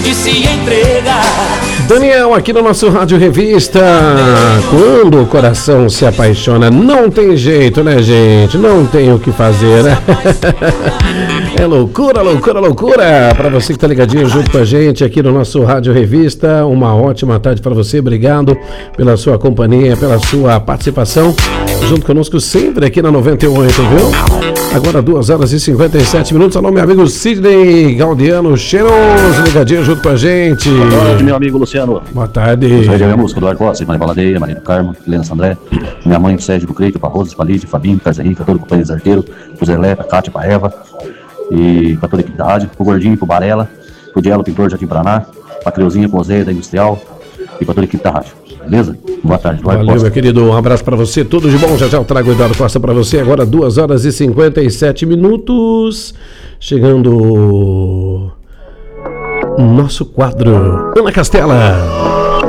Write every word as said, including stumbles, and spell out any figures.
de se entregar. Daniel, aqui no nosso Rádio Revista. Quando o coração se apaixona, não tem jeito, né, gente? Não tem o que fazer, né? É loucura, loucura, loucura. Para você que tá ligadinho junto com a gente aqui no nosso Rádio Revista, uma ótima tarde para você. Obrigado pela sua companhia, pela sua participação junto conosco sempre aqui na noventa e oito, viu? Agora duas horas e cinquenta e sete minutos. Alô, meu amigo Sidney Gaudiano, cheiroso, ligadinho junto com a gente. Boa tarde, meu amigo Luciano. Boa tarde. Gostaria de ouvir a música do Eduardo Costa, Maria Baladeia, Maria do Carmo, Helena Sandré, minha mãe, Sérgio do Creito, para Rosas, Palide, Fabinho, Casa Rica, todo o companheiro dos arteiros, pro Zé Lé, pra Cátia, pra Eva, e pra toda a equipe da rádio, pro Gordinho, pro Barela, pro Dielo, pintor de Jardim Paraná, pra Creuzinha, pro Zé da Industrial, e pra toda a equipe da rádio. Beleza? Boa tarde, Eduardo Valeu, Costa. meu querido. Um abraço pra você. Tudo de bom. Já já eu trago o Eduardo Costa pra você. Agora duas horas e cinquenta e sete minutos. Chegando nosso quadro Ana Castela.